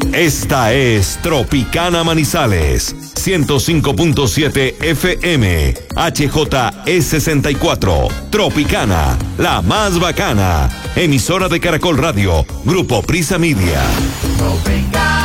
Esta es Tropicana Manizales, 105.7 FM, HJE64, Tropicana, la más bacana, emisora de Caracol Radio, Grupo Prisa Media. Tropicana.